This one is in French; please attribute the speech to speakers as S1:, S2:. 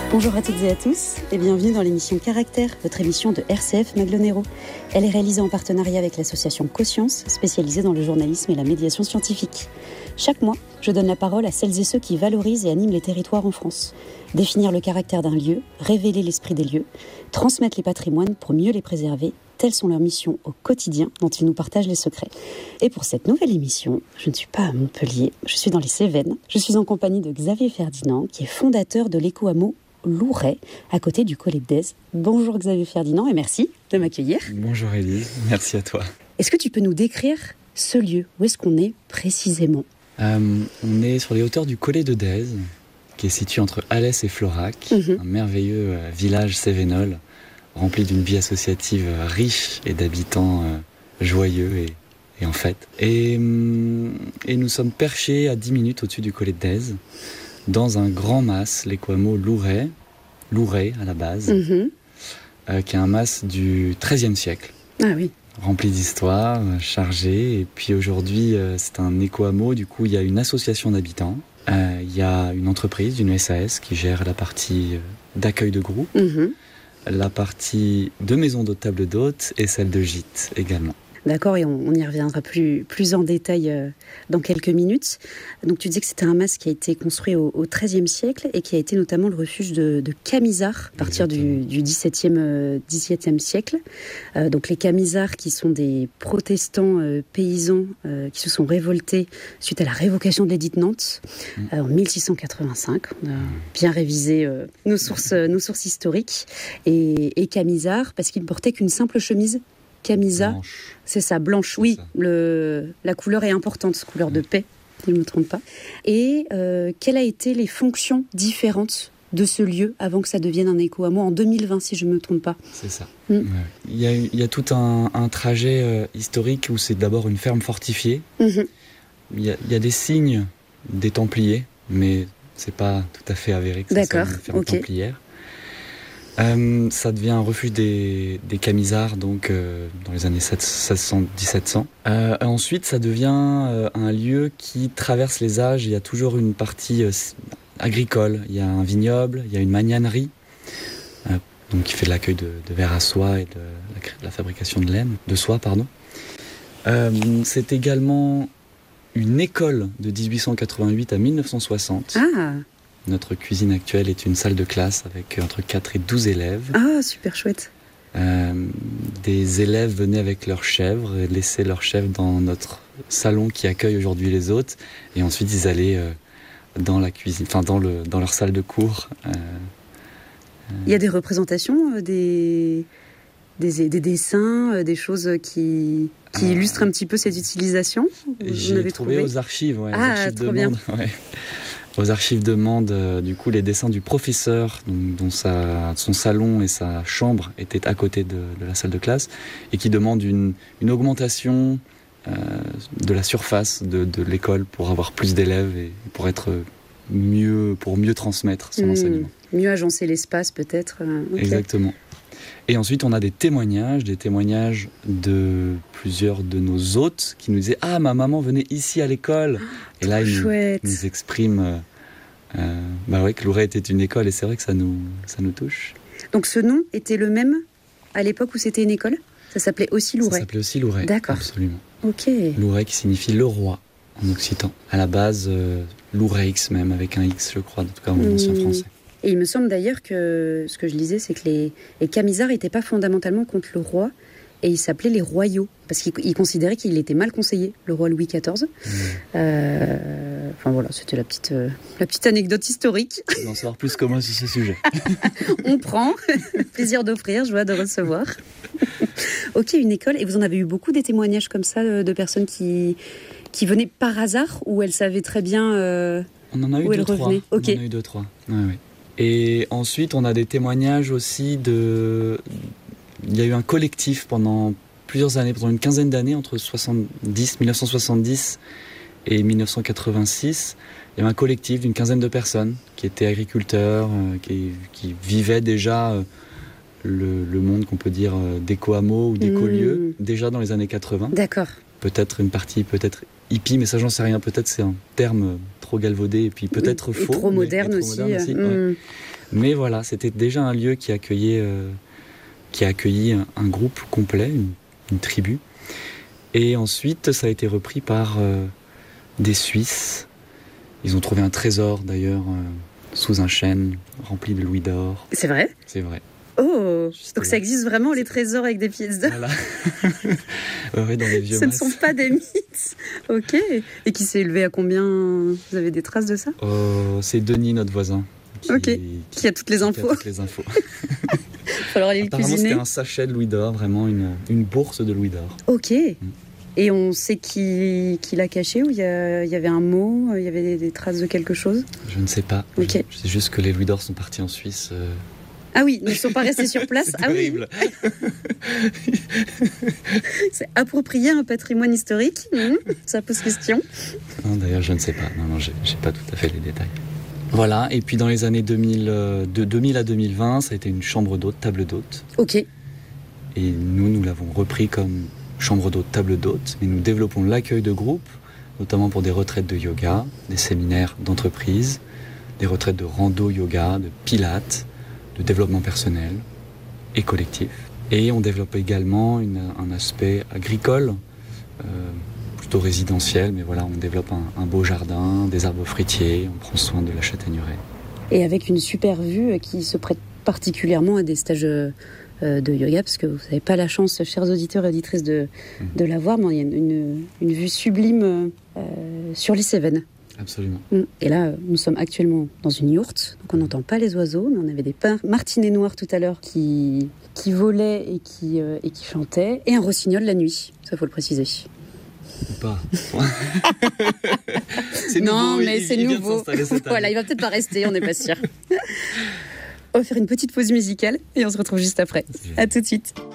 S1: Bonjour à toutes et à tous et bienvenue dans l'émission Caractère, votre émission de RCF Maglonero. Elle est réalisée en partenariat avec l'association Coscience, spécialisée dans le journalisme et la médiation scientifique. Chaque mois, je donne la parole à celles et ceux qui valorisent et animent les territoires en France. Définir le caractère d'un lieu, révéler l'esprit des lieux, transmettre les patrimoines pour mieux les préserver, telles sont leurs missions au quotidien dont ils nous partagent les secrets. Et pour cette nouvelle émission, je ne suis pas à Montpellier, je suis dans les Cévennes. Je suis en compagnie de Xavier Ferdinand, qui est fondateur de l'éco-hameau Louret, à côté du Collet d'Èze. Bonjour Xavier Ferdinand et merci de m'accueillir.
S2: Bonjour Élise, merci à toi.
S1: Est-ce que tu peux nous décrire ce lieu? Où est-ce qu'on est précisément?
S2: On est sur les hauteurs du Collet de Dèze, qui est situé entre Alès et Florac, un merveilleux village cévenol, rempli d'une vie associative riche et d'habitants joyeux et en fête. Et nous sommes perchés à 10 minutes au-dessus du Collet de Dèze, dans un grand mas, l'éco-hameau Louret à la base, qui est un mas du XIIIe siècle.
S1: Ah oui.
S2: Rempli d'histoire, chargé. Et puis aujourd'hui, c'est un éco-hameau. Du coup, il y a une association d'habitants. Il y a une entreprise, une SAS, qui gère la partie d'accueil de groupe, la partie de maison d'hôte, table d'hôte et celle de gîte également.
S1: D'accord, et on y reviendra plus en détail dans quelques minutes. Donc tu disais que c'était un mas qui a été construit au XIIIe siècle et qui a été notamment le refuge de Camisards à partir du XVIIe siècle. Donc les Camisards qui sont des protestants paysans qui se sont révoltés suite à la révocation de l'édit de Nantes en 1685. On a bien révisé nos sources historiques. Et Camisards parce qu'ils ne portaient qu'une simple chemise. Camisa, blanche. C'est ça, blanche, oui. La couleur est importante, couleur de paix, si je ne me trompe pas. Et quelles ont été les fonctions différentes de ce lieu avant que ça devienne un éco-hameau en 2020, si je ne me trompe pas?
S2: C'est ça. Ouais. Il y a tout un trajet historique où c'est d'abord une ferme fortifiée. Il y a des signes des Templiers, mais ce n'est pas tout à fait avéré que c'est une ferme templière. Ça devient un refuge des Camisards donc dans les années 1600-1700. Ensuite, ça devient un lieu qui traverse les âges. Il y a toujours une partie agricole. Il y a un vignoble, il y a une magnanerie, donc qui fait de l'accueil de verre à soie et de la fabrication de soie. C'est également une école de 1888 à 1960.
S1: Ah.
S2: Notre cuisine actuelle est une salle de classe avec entre 4 et 12 élèves.
S1: Ah, super chouette.
S2: Des élèves venaient avec leurs chèvres et laissaient leurs chèvres dans notre salon qui accueille aujourd'hui les hôtes. Et ensuite, ils allaient dans la cuisine, dans leur salle de cours.
S1: Il y a des représentations, des dessins, des choses qui illustrent un petit peu cette utilisation?
S2: J'ai trouvé aux archives, aux archives de Mende. Ouais. Aux archives de Mende, du coup, les dessins du professeur, dont son salon et sa chambre étaient à côté de la salle de classe, et qui demande une augmentation de la surface de l'école pour avoir plus d'élèves et pour mieux transmettre son enseignement.
S1: Mieux agencer l'espace, peut-être. Okay.
S2: Exactement. Et ensuite, on a des témoignages de plusieurs de nos hôtes qui nous disaient « Ah, ma maman venait ici à l'école !» Et là, ils nous expriment que Louret était une école, et c'est vrai que ça nous touche.
S1: Donc ce nom était le même à l'époque où c'était une école? Ça s'appelait aussi Louret?
S2: Ça s'appelait aussi Louret,
S1: d'accord.
S2: Absolument.
S1: Ok.
S2: Louret qui signifie le roi en occitan. À la base, Loureix même, avec un X, je crois, en tout cas en ancien français.
S1: Et il me semble d'ailleurs que ce que je lisais, c'est que les Camisards n'étaient pas fondamentalement contre le roi, et ils s'appelaient les royaux, parce qu'ils considéraient qu'il était mal conseillé, le roi Louis XIV. Voilà, c'était la petite anecdote historique.
S2: Je veux en savoir plus comment sur ce sujet.
S1: On prend, plaisir d'offrir, joie de recevoir. Ok, une école, et vous en avez eu beaucoup des témoignages comme ça, de personnes qui venaient par hasard, ou elles savaient très bien
S2: on en a eu
S1: où elles revenaient?
S2: Okay. On en a eu 2-3. Ouais. Et ensuite, on a des témoignages aussi Il y a eu un collectif pendant plusieurs années, pendant une quinzaine d'années, entre 1970 et 1986. Il y avait un collectif d'une quinzaine de personnes qui étaient agriculteurs, qui vivaient déjà le monde qu'on peut dire d'éco-hameau ou d'éco-lieu, déjà dans les années 80.
S1: D'accord.
S2: Peut-être une partie, peut-être hippie, mais ça j'en sais rien. Peut-être c'est un terme trop galvaudé et puis peut-être faux.
S1: Et trop moderne aussi.
S2: Ouais. Mais voilà, c'était déjà un lieu qui a accueilli un groupe complet, une tribu. Et ensuite, ça a été repris par des Suisses. Ils ont trouvé un trésor d'ailleurs sous un chêne rempli de louis d'or.
S1: C'est vrai ?
S2: C'est vrai.
S1: Oh, donc ça existe vraiment, les trésors avec des pièces d'or.
S2: Voilà. Ouais, dans les vieux
S1: Ce ne sont pas des mythes. Ok. Et qui s'est élevé à combien ? Vous avez des traces de ça ?
S2: C'est Denis, notre voisin.
S1: Qui a toutes les infos.
S2: Il va
S1: falloir aller le
S2: Apparemment,
S1: cuisiner.
S2: c'était un sachet de louis d'or, vraiment une bourse de louis d'or.
S1: Ok. Et on sait qui l'a caché, ou il y avait un mot, il y avait des traces de quelque chose ?
S2: Je ne sais pas.
S1: Okay.
S2: Je sais juste que les louis d'or sont partis en Suisse.
S1: Ah oui, ils ne sont pas restés sur place.
S2: C'est terrible.
S1: Oui. C'est approprié un patrimoine historique. Ça pose question.
S2: Non, d'ailleurs, je ne sais pas. Non, j'ai pas tout à fait les détails. Voilà, et puis dans les années 2000, de 2000 à 2020, ça a été une chambre d'hôte, table d'hôte.
S1: Ok.
S2: Et nous l'avons repris comme chambre d'hôte, table d'hôte. Mais nous développons l'accueil de groupes, notamment pour des retraites de yoga, des séminaires d'entreprise, des retraites de rando yoga, de pilates, de développement personnel et collectif. Et on développe également un aspect agricole, plutôt résidentiel, mais voilà, on développe un beau jardin, des arbres fruitiers, on prend soin de la châtaigneraie.
S1: Et avec une super vue qui se prête particulièrement à des stages de yoga, parce que vous n'avez pas la chance, chers auditeurs et auditrices, de la voir, mais il y a une vue sublime sur les Cévennes.
S2: Absolument.
S1: Et là, nous sommes actuellement dans une yourte, donc on n'entend pas les oiseaux, mais on avait des martinets noirs tout à l'heure qui volaient et qui chantaient, et un rossignol la nuit, ça faut le préciser.
S2: Ou pas.
S1: C'est nouveau, mais c'est nouveau. Voilà, il va peut-être pas rester, on n'est pas sûr. On va faire une petite pause musicale et on se retrouve juste après. À tout de suite.